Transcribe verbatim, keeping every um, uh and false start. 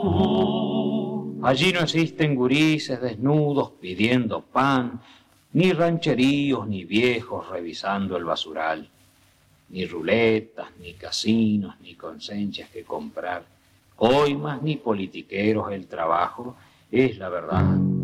Allí no existen gurises desnudos pidiendo pan, ni rancheríos, ni viejos revisando el basural, ni ruletas, ni casinos, ni consencias que comprar, coimas, ni politiqueros. El trabajo es la verdad.